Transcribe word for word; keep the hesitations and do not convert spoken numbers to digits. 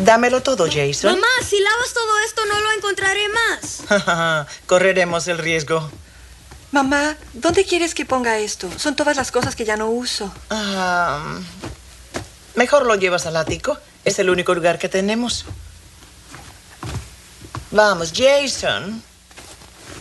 Dámelo todo, Jason. Mamá, si lavas todo esto no lo encontraré más. Correremos el riesgo. Mamá, ¿dónde quieres que ponga esto? Son todas las cosas que ya no uso. Ah, mejor lo llevas al ático. Es el único lugar que tenemos. Vamos, Jason.